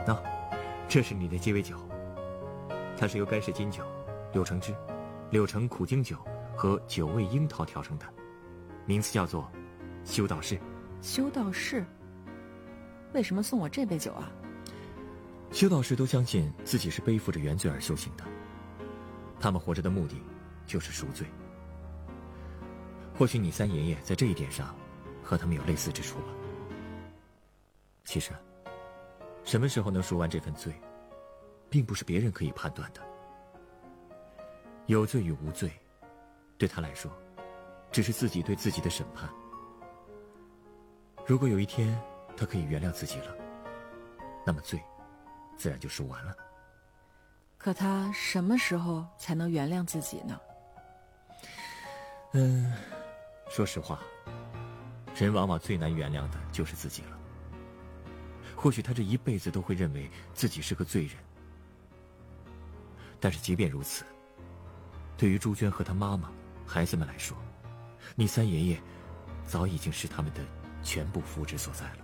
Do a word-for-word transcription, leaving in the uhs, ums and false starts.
那、哦，这是你的鸡尾酒，它是由干式金酒、柳橙汁、柳橙苦精酒和九味樱桃调成的，名字叫做修道士。 修道士？为什么送我这杯酒啊？ 修道士都相信自己是背负着原罪而修行的，他们活着的目的就是赎罪。或许你三爷爷在这一点上和他们有类似之处吧。其实什么时候能赎完这份罪，并不是别人可以判断的。有罪与无罪，对他来说只是自己对自己的审判。如果有一天他可以原谅自己了，那么罪自然就赎完了。 可他什么时候才能原谅自己呢？ 嗯，说实话，人往往最难原谅的就是自己了。或许他这一辈子都会认为自己是个罪人，但是即便如此，对于朱娟和她妈妈、孩子们来说，你三爷爷早已经是他们的全部福祉所在了。